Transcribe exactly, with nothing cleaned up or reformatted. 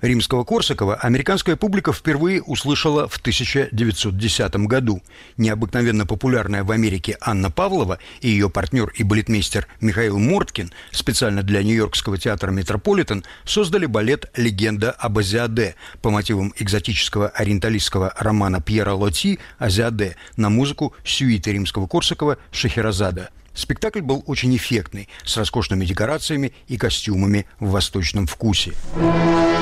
Римского-Корсакова американская публика впервые услышала в тысяча девятьсот десятом году. Необыкновенно популярная в Америке Анна Павлова и ее партнер и балетмейстер Михаил Морткин специально для Нью-Йоркского театра «Метрополитен» создали балет «Легенда об Азиаде» по мотивам экзотического ориенталистского романа Пьера Лoti «Азиаде» на музыку сюиты Римского-Корсакова «Шахерезада». Спектакль был очень эффектный, с роскошными декорациями и костюмами в восточном вкусе.